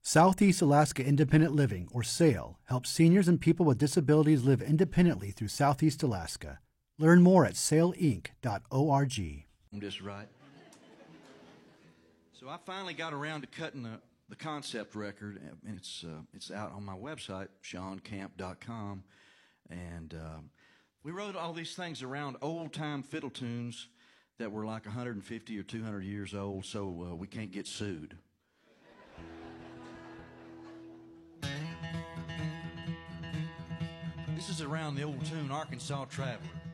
Southeast Alaska Independent Living, or SAIL, helps seniors and people with disabilities live independently through Southeast Alaska. Learn more at sailinc.org. I'm just right. So I finally got around to cutting the concept record, and it's out on my website, SeanCamp.com. And we wrote all these things around old-time fiddle tunes that were like 150 or 200 years old, so we can't get sued. This is around the old tune, Arkansas Traveler.